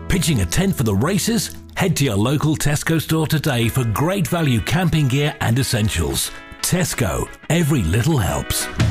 Pitching a tent for the races? Head to your local Tesco store today for great value camping gear and essentials. Tesco, every little helps.